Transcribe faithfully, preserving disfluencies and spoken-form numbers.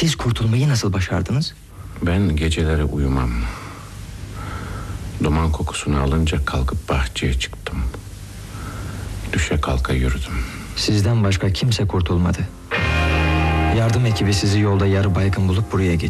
Siz kurtulmayı nasıl başardınız? Ben geceleri uyumam. Duman kokusunu alınca kalkıp bahçeye çıktım. Düşe kalka yürüdüm. Sizden başka kimse kurtulmadı. Yardım ekibi sizi yolda yarı baygın bulup buraya getirdi.